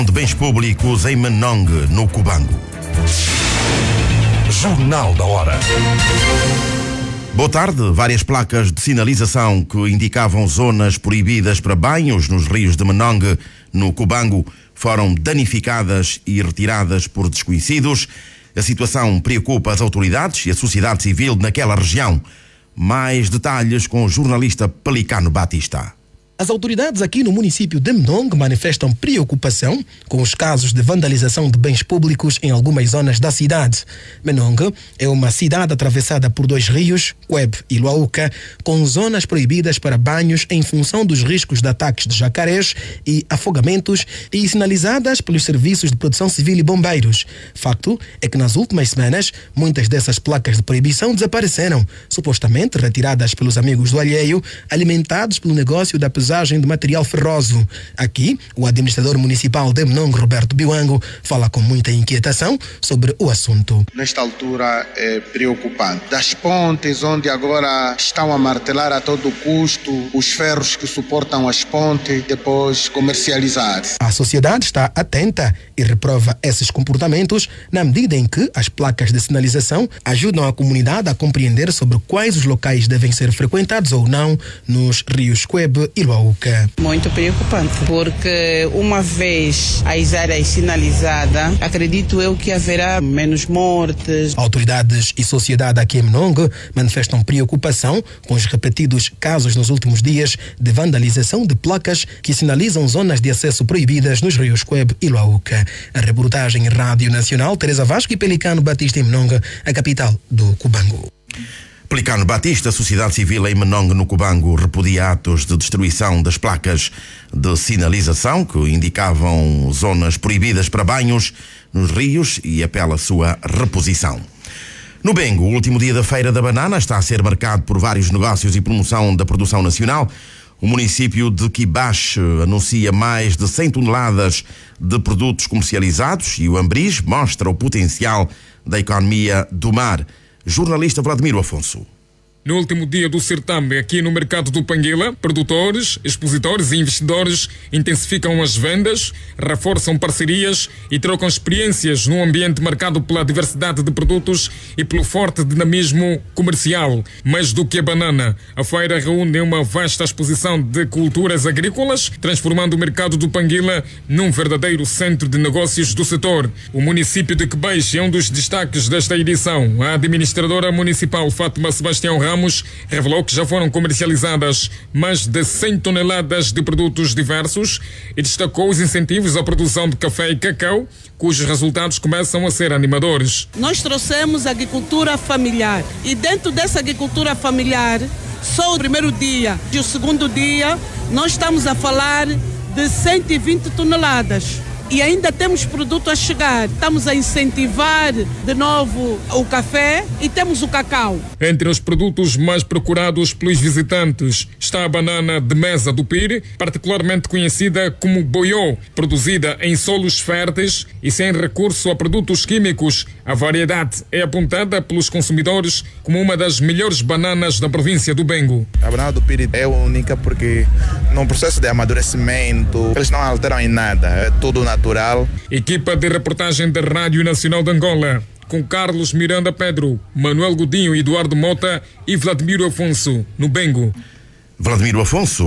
De bens públicos em Menongue, no Cubango. Jornal da Hora. Boa tarde. Várias placas de sinalização que indicavam zonas proibidas para banhos nos rios de Menongue, no Cubango, foram danificadas e retiradas por desconhecidos. A situação preocupa as autoridades e a sociedade civil naquela região. Mais detalhes com o jornalista Pelicano Batista. As autoridades aqui no município de Menongue manifestam preocupação com os casos de vandalização de bens públicos em algumas zonas da cidade. Menongue é uma cidade atravessada por dois rios, Cuebe e Luauca, com zonas proibidas para banhos em função dos riscos de ataques de jacarés e afogamentos e sinalizadas pelos serviços de proteção civil e bombeiros. Facto é que nas últimas semanas, muitas dessas placas de proibição desapareceram, supostamente retiradas pelos amigos do alheio, alimentados pelo negócio da pesagem de material ferroso. Aqui, o administrador municipal de Menongue, Roberto Biwango, fala com muita inquietação sobre o assunto. Nesta altura é preocupante. Das pontes, onde agora estão a martelar a todo custo os ferros que suportam as pontes, depois comercializar. A sociedade está atenta e reprova esses comportamentos na medida em que as placas de sinalização ajudam a comunidade a compreender sobre quais os locais devem ser frequentados ou não nos rios Cuebe e Luauca. Muito preocupante, porque uma vez as áreas sinalizadas, acredito eu que haverá menos mortes. Autoridades e sociedade aqui em Menongue manifestam preocupação com os repetidos casos nos últimos dias de vandalização de placas que sinalizam zonas de acesso proibidas nos rios Cuebe e Luauca. A reportagem Rádio Nacional, Teresa Vasco e Pelicano Batista em Menongue, a capital do Cubango. Pelicano Batista, a sociedade civil em Menongue, no Cubango, repudia atos de destruição das placas de sinalização que indicavam zonas proibidas para banhos nos rios e apela à sua reposição. No Bengo, o último dia da Feira da Banana está a ser marcado por vários negócios e promoção da produção nacional. O município de Quibache anuncia mais de 100 toneladas de produtos comercializados e o Ambris mostra o potencial da economia do mar. Jornalista Vladimiro Afonso. No último dia do certame, aqui no mercado do Panguila, produtores, expositores e investidores intensificam as vendas, reforçam parcerias e trocam experiências num ambiente marcado pela diversidade de produtos e pelo forte dinamismo comercial. Mais do que a banana, a feira reúne uma vasta exposição de culturas agrícolas, transformando o mercado do Panguila num verdadeiro centro de negócios do setor. O município de Quebeixe é um dos destaques desta edição. A administradora municipal Fátima Sebastião Ramos revelou que já foram comercializadas mais de 100 toneladas de produtos diversos e destacou os incentivos à produção de café e cacau, cujos resultados começam a ser animadores. Nós trouxemos agricultura familiar e dentro dessa agricultura familiar, só o primeiro dia e o segundo dia, nós estamos a falar de 120 toneladas. E ainda temos produto a chegar. Estamos a incentivar de novo o café e temos o cacau. Entre os produtos mais procurados pelos visitantes está a banana de mesa do Pire, particularmente conhecida como boiô, produzida em solos férteis e sem recurso a produtos químicos. A variedade é apontada pelos consumidores como uma das melhores bananas da província do Bengo. A banana do Pire é única porque no processo de amadurecimento eles não alteram em nada, é tudo natural. Equipa de reportagem da Rádio Nacional de Angola, com Carlos Miranda Pedro, Manuel Godinho, Eduardo Mota e Vladimiro Afonso, no Bengo. Vladimiro Afonso.